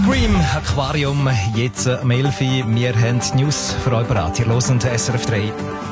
Supreme Aquarium, jetzt am 11 Uhr. Wir haben die News für euch bereit. Ihr hört SRF 3.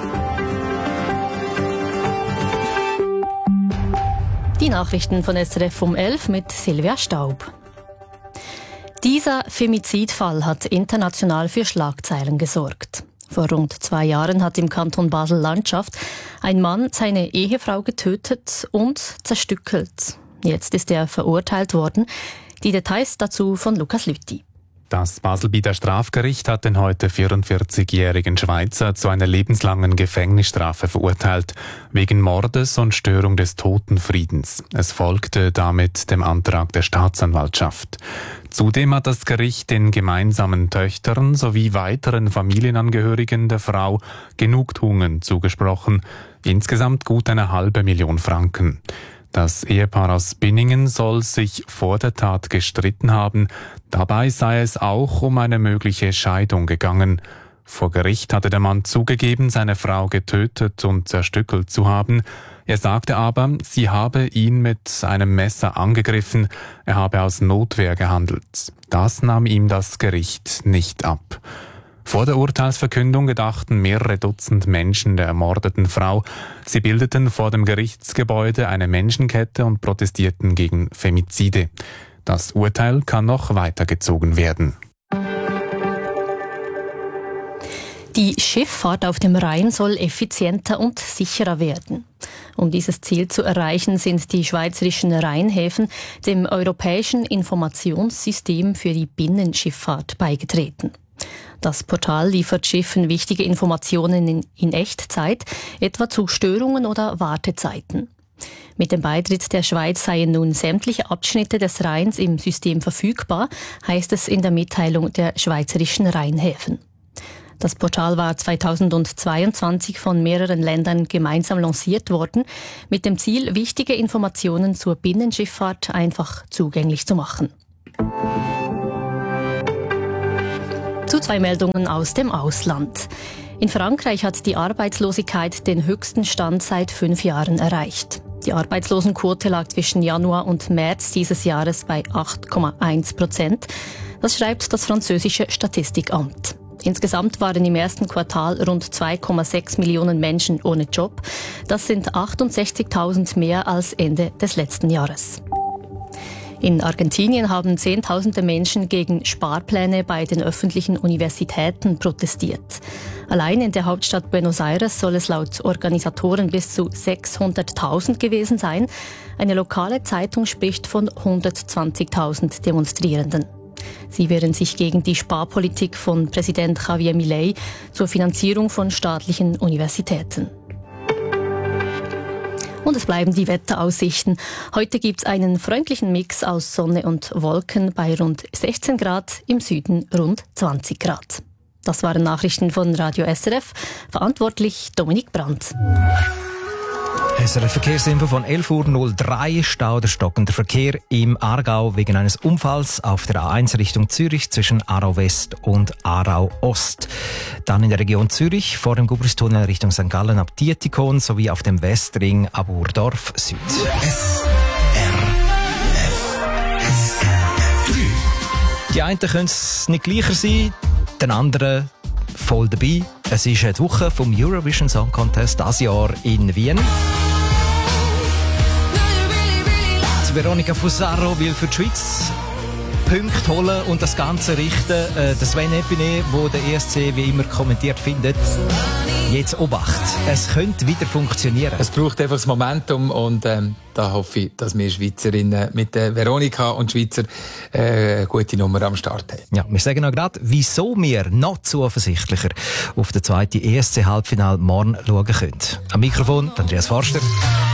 Die Nachrichten von SRF um 11 mit Silvia Staub. Dieser Femizidfall hat international für Schlagzeilen gesorgt. Vor rund 2 Jahren hat im Kanton Basel-Landschaft ein Mann seine Ehefrau getötet und zerstückelt. Jetzt ist er verurteilt worden. Die Details dazu von Lukas Lüthi. Das Baselbieter Strafgericht hat den heute 44-jährigen Schweizer zu einer lebenslangen Gefängnisstrafe verurteilt, wegen Mordes und Störung des Totenfriedens. Es folgte damit dem Antrag der Staatsanwaltschaft. Zudem hat das Gericht den gemeinsamen Töchtern sowie weiteren Familienangehörigen der Frau Genugtuungen zugesprochen, insgesamt gut 500.000 Franken. Das Ehepaar aus Binningen soll sich vor der Tat gestritten haben. Dabei sei es auch um eine mögliche Scheidung gegangen. Vor Gericht hatte der Mann zugegeben, seine Frau getötet und zerstückelt zu haben. Er sagte aber, sie habe ihn mit einem Messer angegriffen, er habe aus Notwehr gehandelt. Das nahm ihm das Gericht nicht ab. Vor der Urteilsverkündung gedachten mehrere Dutzend Menschen der ermordeten Frau. Sie bildeten vor dem Gerichtsgebäude eine Menschenkette und protestierten gegen Femizide. Das Urteil kann noch weitergezogen werden. Die Schifffahrt auf dem Rhein soll effizienter und sicherer werden. Um dieses Ziel zu erreichen, sind die schweizerischen Rheinhäfen dem europäischen Informationssystem für die Binnenschifffahrt beigetreten. Das Portal liefert Schiffen wichtige Informationen in Echtzeit, etwa zu Störungen oder Wartezeiten. Mit dem Beitritt der Schweiz seien nun sämtliche Abschnitte des Rheins im System verfügbar, heißt es in der Mitteilung der schweizerischen Rheinhäfen. Das Portal war 2022 von mehreren Ländern gemeinsam lanciert worden, mit dem Ziel, wichtige Informationen zur Binnenschifffahrt einfach zugänglich zu machen. Zu 2 Meldungen aus dem Ausland. In Frankreich hat die Arbeitslosigkeit den höchsten Stand seit 5 Jahren erreicht. Die Arbeitslosenquote lag zwischen Januar und März dieses Jahres bei 8,1%. Das schreibt das französische Statistikamt. Insgesamt waren im ersten Quartal rund 2,6 Millionen Menschen ohne Job. Das sind 68.000 mehr als Ende des letzten Jahres. In Argentinien haben Zehntausende Menschen gegen Sparpläne bei den öffentlichen Universitäten protestiert. Allein in der Hauptstadt Buenos Aires soll es laut Organisatoren bis zu 600.000 gewesen sein. Eine lokale Zeitung spricht von 120.000 Demonstrierenden. Sie wehren sich gegen die Sparpolitik von Präsident Javier Milei zur Finanzierung von staatlichen Universitäten. Und es bleiben die Wetteraussichten. Heute gibt es einen freundlichen Mix aus Sonne und Wolken bei rund 16 Grad, im Süden rund 20 Grad. Das waren Nachrichten von Radio SRF. Verantwortlich Dominik Brandt. SRF Verkehrsinfo von 11.03 Uhr. Stau oder stockender Verkehr im Aargau wegen eines Unfalls auf der A1 Richtung Zürich zwischen Aarau West und Aarau Ost. Dann in der Region Zürich vor dem Gubristunnel Richtung St. Gallen ab Dietikon sowie auf dem Westring ab Urdorf Süd. SRF 3. Die einen können es nicht gleicher sein, den anderen voll dabei. Es ist die Woche vom Eurovision Song Contest dieses Jahr in Wien. Veronica Fusaro will für die Schweiz Punkte holen und das Ganze richten. Der Sven Epine, der den ESC wie immer kommentiert findet, jetzt Obacht. Es könnte wieder funktionieren. Es braucht einfach das Momentum und da hoffe ich, dass wir Schweizerinnen mit der Veronica und Schweizer eine gute Nummer am Start haben. Ja, wir sagen noch gerade, wieso wir noch zuversichtlicher auf den zweiten ESC-Halbfinale morgen schauen können. Am Mikrofon Andreas Forster.